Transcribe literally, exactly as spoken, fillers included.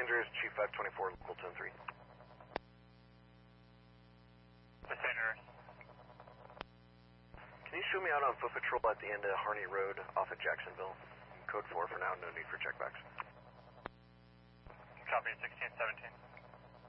Andrews, Chief five twenty-four, local ten three. Los Angeles. Can you show me out on foot patrol at the end of Harney Road off at Jacksonville? Code four for now, no need for checkbacks. Copy, sixteen seventeen.